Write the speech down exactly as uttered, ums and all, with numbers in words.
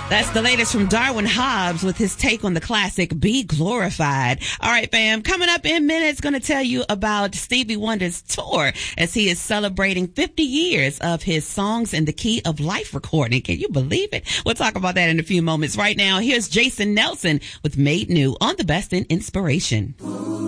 That's the latest from Darwin Hobbs with his take on the classic Be Glorified. All right, fam, coming up in minutes, going to tell you about Stevie Wonder's tour as he is celebrating fifty years of his Songs in the Key of Life recording. Can you believe it? We'll talk about that in a few moments. Right now, here's Jason Nelson with Made New on the Best in Inspiration.